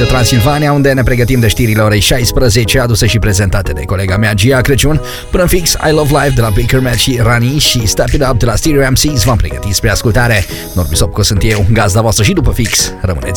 Transilvania, unde ne pregătim de știrile orei 16, aduse și prezentate de colega mea Gia Crăciun. Până în fix, I Love Life de la Baker Matt și Rani și Step It Up de la Stereo MCs v-am pregătit spre ascultare. Norbi Sopco sunt eu, gazda voastră și după fix rămâneți